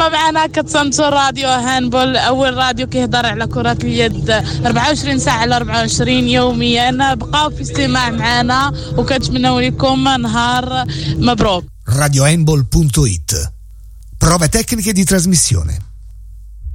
كما معنا كتسمعوا راديو هاندبول، أول راديو كيهضر على كرة اليد 24 ساعة على 24 يوميا. بقاو في استماع معنا وكنتمنوا لكم نهار مبروك. radiohandball.it. Prove tecniche di trasmissione.